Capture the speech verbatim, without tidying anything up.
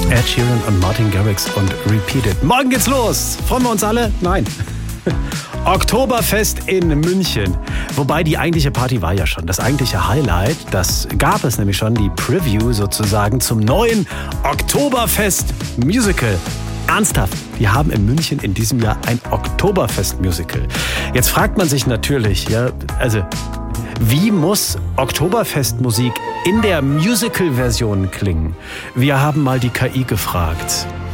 Ed Sheeran und Martin Garrix und Repeat It. Morgen geht's los. Freuen wir uns alle? Nein. Oktoberfest in München. Wobei die eigentliche Party war ja schon. Das eigentliche Highlight, das gab es nämlich schon, die Preview sozusagen zum neuen Oktoberfest-Musical. Ernsthaft, wir haben in München in diesem Jahr ein Oktoberfest-Musical. Jetzt fragt man sich natürlich, ja, also wie muss Oktoberfestmusik in der Musical-Version klingen? Wir haben mal die K I gefragt.